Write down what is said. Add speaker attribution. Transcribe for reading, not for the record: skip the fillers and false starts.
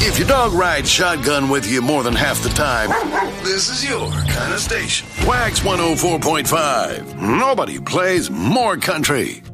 Speaker 1: If your dog rides shotgun with you more than half the time, this is your kind of station. Wax 104.5. Nobody plays more country.